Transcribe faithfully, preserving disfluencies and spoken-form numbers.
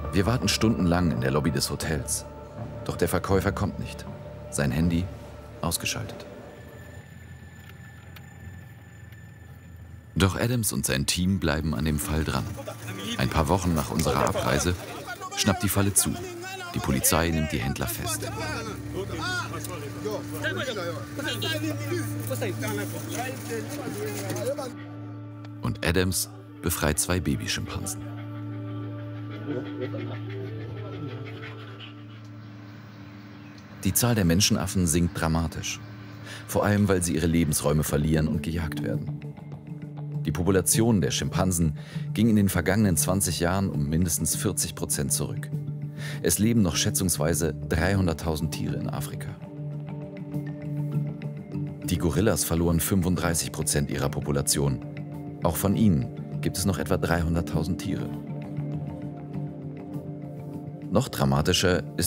Wir warten stundenlang in der Lobby des Hotels. Doch der Verkäufer kommt nicht. Sein Handy ausgeschaltet. Doch Adams und sein Team bleiben an dem Fall dran. Ein paar Wochen nach unserer Abreise schnappt die Falle zu. Die Polizei nimmt die Händler fest. Und Adams befreit zwei Babyschimpansen. Die Zahl der Menschenaffen sinkt dramatisch. Vor allem, weil sie ihre Lebensräume verlieren und gejagt werden. Die Population der Schimpansen ging in den vergangenen zwanzig Jahren um mindestens vierzig Prozent zurück. Es leben noch schätzungsweise dreihunderttausend Tiere in Afrika. Die Gorillas verloren fünfunddreißig Prozent ihrer Population. Auch von ihnen gibt es noch etwa dreihunderttausend Tiere. Noch dramatischer ist